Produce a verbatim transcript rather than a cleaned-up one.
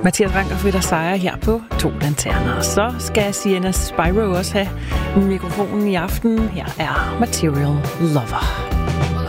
Mathias Ranker vil der sejre her på To Lanterner. Så skal Sienna Spyro også have mikrofonen i aften. Her er Material Lover.